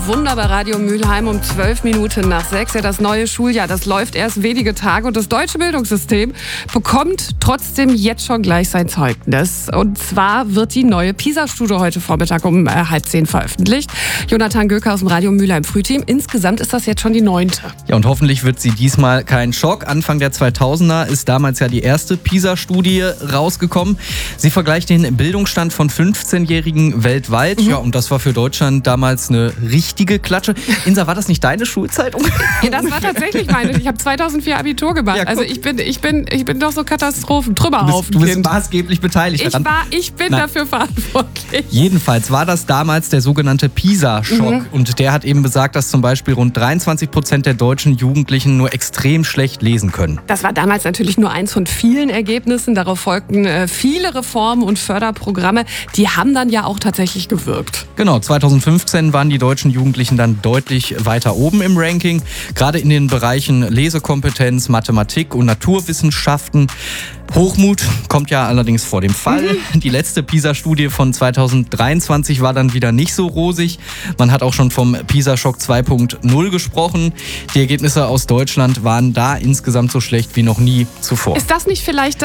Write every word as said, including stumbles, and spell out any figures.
Wunder bei Radio Mülheim um zwölf Minuten nach sechs. Ja, das neue Schuljahr, das läuft erst wenige Tage und das deutsche Bildungssystem bekommt trotzdem jetzt schon gleich sein Zeugnis. Und zwar wird die neue PISA-Studie heute Vormittag um äh, halb zehn veröffentlicht. Jonathan Göker aus dem Radio Mülheim Frühteam. Insgesamt ist das jetzt schon die neunte. Ja, und hoffentlich wird sie diesmal kein Schock. Anfang der zweitausender ist damals ja die erste PISA-Studie rausgekommen. Sie vergleicht den Bildungsstand von fünfzehnjährigen weltweit. Mhm. Ja, und das war für Deutschland damals eine richtige Klatsche. Insa, war das nicht deine Schulzeit? Ja, das war tatsächlich meine. Ich habe zweitausendvier Abitur gemacht. Ja, also ich bin, ich bin, ich bin doch so Katastrophen, Trümmerhaufen. Du bist, du bist maßgeblich beteiligt ich daran. War, ich bin Nein. dafür verantwortlich. Jedenfalls war das damals der sogenannte PISA-Schock. Mhm. Und der hat eben besagt, dass zum Beispiel rund dreiundzwanzig Prozent der deutschen Jugendlichen nur extrem schlecht lesen können. Das war damals natürlich nur eins von vielen Ergebnissen. Darauf folgten äh, viele Reformen und Förderprogramme. Die haben dann ja auch tatsächlich gewirkt. Genau, zweitausendfünfzehn waren die deutschen Jugendlichen dann deutlich weiter oben im Ranking. Gerade in den Bereichen Lesekompetenz, Mathematik und Naturwissenschaften. Hochmut kommt ja allerdings vor dem Fall. Mhm. Die letzte PISA-Studie von zweitausenddreiundzwanzig war dann wieder nicht so rosig. Man hat auch schon vom PISA-Schock zwei Punkt null gesprochen. Die Ergebnisse aus Deutschland waren da insgesamt so schlecht wie noch nie zuvor. Ist das nicht vielleicht